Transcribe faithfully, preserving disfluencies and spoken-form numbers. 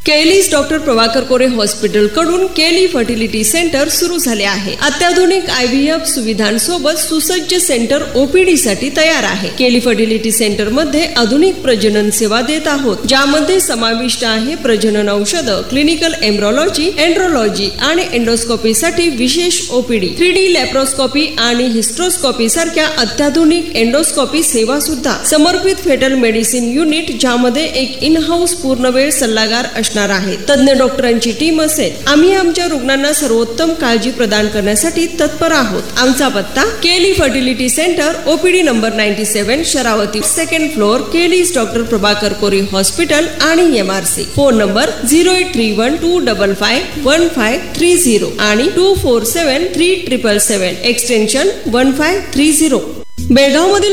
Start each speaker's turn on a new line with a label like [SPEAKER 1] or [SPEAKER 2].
[SPEAKER 1] केलीस डॉक्टर प्रभाकर कोरे हॉस्पिटल कडून केली फर्टिलिटी सेंटर सुरू झाले आहे. अत्याधुनिक आय व्ही एफ सुविधांसोबत सुसज्ज सेंटर ओपीडी साठी तयार आहे. केली फर्टिलिटी सेंटर मध्ये आधुनिक प्रजनन सेवा देत आहोत, ज्यामध्ये समाविष्ट आहे प्रजनन औषध, क्लिनिकल एम्ब्रोलॉजी, एंड्रोलॉजी आणि एंडोस्कोपी साठी विशेष ओपीडी, थ्री डी लॅप्रोस्कोपी आणि हिस्ट्रोस्कोपी सारख्या अत्याधुनिक एंडोस्कोपी सेवा सुद्धा, समर्पित फेटल मेडिसिन युनिट, ज्यामध्ये एक इन हाऊस पूर्णवेळ सल्लागार असणार आहे. तज्ञ डॉक्टरांची टीम असेल. आम्ही आमच्या रुग्णांना सर्वोत्तम काळजी प्रदान करण्यासाठी तत्पर आहोत. आमचा पत्ता केली fertility centre, OPD number ninety सेवन, शरावती, सेकंड फ्लोर, केलीस डॉक्टर प्रभाकर कोरे हॉस्पिटल आणि M R C. Phone number zero eight three one two double five one five three zero आणि to four seven three triple seven, extension one five three zero. Belgaum मधील